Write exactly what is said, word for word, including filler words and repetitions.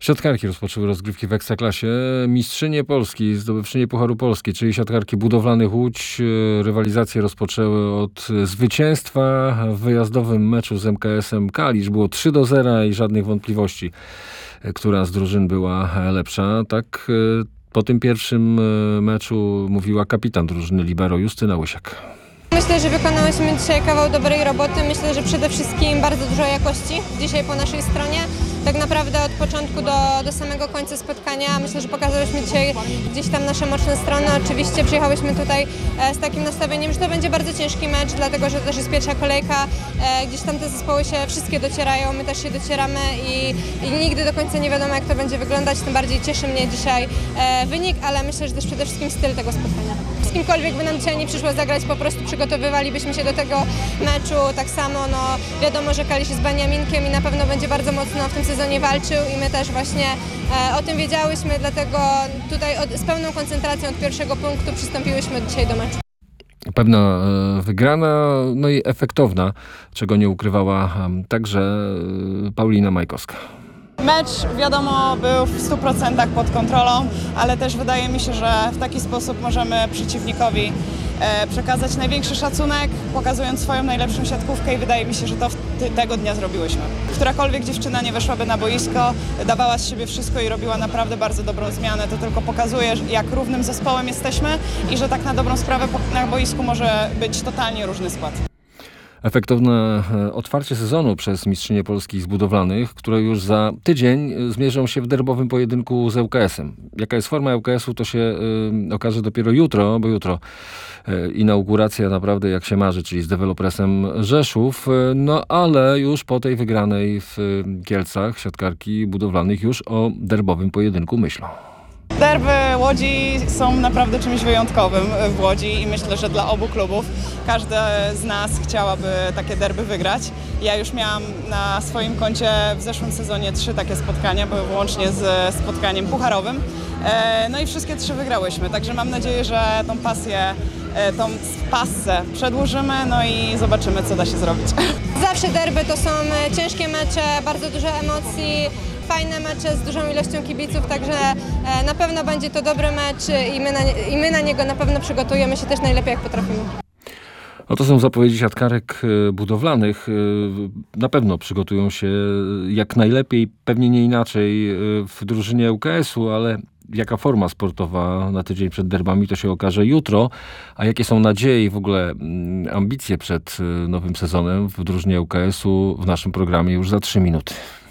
Siatkarki rozpoczęły rozgrywki w Ekstraklasie. Mistrzynie Polski, zdobywczynie Pucharu Polski, czyli siatkarki Budowlanych Łódź, rywalizację rozpoczęły od zwycięstwa w wyjazdowym meczu z M K S-em Kalisz. Było trzy do zera i żadnych wątpliwości, która z drużyn była lepsza. Tak po tym pierwszym meczu mówiła kapitan drużyny libero Justyna Łysiak. Myślę, że wykonałyśmy dzisiaj kawał dobrej roboty. Myślę, że przede wszystkim bardzo dużo jakości dzisiaj po naszej stronie. Tak naprawdę od początku do, do samego końca spotkania myślę, że pokazałyśmy dzisiaj gdzieś tam nasze mocne strony. Oczywiście przyjechałyśmy tutaj z takim nastawieniem, że to będzie bardzo ciężki mecz, dlatego że to też jest pierwsza kolejka. Gdzieś tam te zespoły się wszystkie docierają, my też się docieramy i, i nigdy do końca nie wiadomo, jak to będzie wyglądać. Tym bardziej cieszy mnie dzisiaj wynik, ale myślę, że też przede wszystkim styl tego spotkania. Z kimkolwiek by nam dzisiaj nie przyszło zagrać, po prostu przygotowywalibyśmy się do tego meczu. Tak samo no, wiadomo, że Kalisz jest Beniaminkiem i na pewno będzie bardzo mocno w tym sezonie walczył i my też właśnie e, o tym wiedziałyśmy, dlatego tutaj od, z pełną koncentracją od pierwszego punktu przystąpiłyśmy dzisiaj do meczu. Pewna e, wygrana, no i efektowna, czego nie ukrywała e, także e, Paulina Majkowska. Mecz, wiadomo, był w stu procentach pod kontrolą, ale też wydaje mi się, że w taki sposób możemy przeciwnikowi e, przekazać największy szacunek, pokazując swoją najlepszą siatkówkę i wydaje mi się, że to w ty, tego dnia zrobiłyśmy. Którakolwiek dziewczyna nie weszłaby na boisko, dawała z siebie wszystko i robiła naprawdę bardzo dobrą zmianę. To tylko pokazuje, jak równym zespołem jesteśmy i że tak na dobrą sprawę na boisku może być totalnie różny skład. Efektowne otwarcie sezonu przez mistrzynie Polski z budowlanych, które już za tydzień zmierzą się w derbowym pojedynku z L K S-em. Jaka jest forma L K S-u, to się y, okaże dopiero jutro, bo jutro y, inauguracja naprawdę jak się marzy, czyli z dewelopresem Rzeszów. Y, no ale już po tej wygranej w y, Kielcach siatkarki budowlanych już o derbowym pojedynku myślą. Derby Łodzi są naprawdę czymś wyjątkowym w Łodzi i myślę, że dla obu klubów każda z nas chciałaby takie derby wygrać. Ja już miałam na swoim koncie w zeszłym sezonie trzy takie spotkania, były łącznie z spotkaniem pucharowym. No i wszystkie trzy wygrałyśmy, także mam nadzieję, że tą pasję, tą pasję przedłużymy, no i zobaczymy, co da się zrobić. Zawsze derby to są ciężkie mecze, bardzo dużo emocji. Fajne mecze z dużą ilością kibiców, także na pewno będzie to dobry mecz i my na, nie, i my na niego na pewno przygotujemy się też najlepiej jak potrafimy. No to są zapowiedzi siatkarek budowlanych. Na pewno przygotują się jak najlepiej, pewnie nie inaczej w drużynie L K S-u, ale jaka forma sportowa na tydzień przed derbami, to się okaże jutro. A jakie są nadzieje i w ogóle ambicje przed nowym sezonem w drużynie L K S-u w naszym programie już za trzy minuty.